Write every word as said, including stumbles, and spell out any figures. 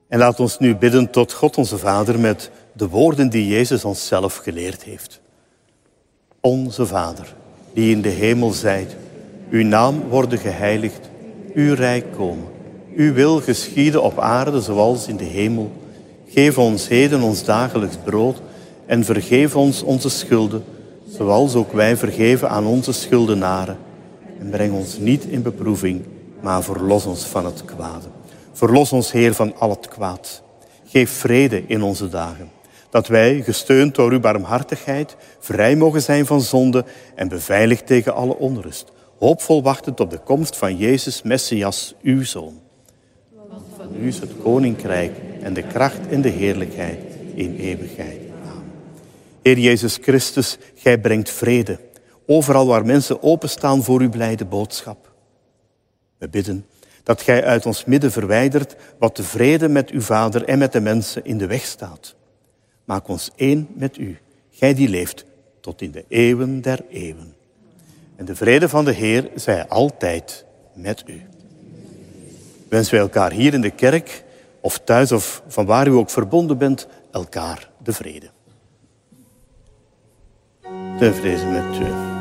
En laat ons nu bidden tot God onze Vader met de woorden die Jezus ons zelf geleerd heeft. Onze Vader, die in de hemel zijt, uw naam worden geheiligd, uw rijk komen. Uw wil geschieden op aarde zoals in de hemel. Geef ons heden ons dagelijks brood en vergeef ons onze schulden, zoals ook wij vergeven aan onze schuldenaren. En breng ons niet in beproeving, maar verlos ons van het kwade. Verlos ons, Heer, van al het kwaad. Geef vrede in onze dagen, dat wij, gesteund door uw barmhartigheid, vrij mogen zijn van zonde en beveiligd tegen alle onrust, hoopvol wachtend op de komst van Jezus, Messias, uw Zoon. Want van u is het koninkrijk en de kracht en de heerlijkheid in eeuwigheid. Amen. Heer Jezus Christus, gij brengt vrede, overal waar mensen openstaan voor uw blijde boodschap. We bidden dat gij uit ons midden verwijdert wat de vrede met uw Vader en met de mensen in de weg staat. Maak ons één met u, gij die leeft tot in de eeuwen der eeuwen. En de vrede van de Heer zij altijd met u. Wensen wij elkaar hier in de kerk, of thuis of van waar u ook verbonden bent, elkaar de vrede. De vrede met u.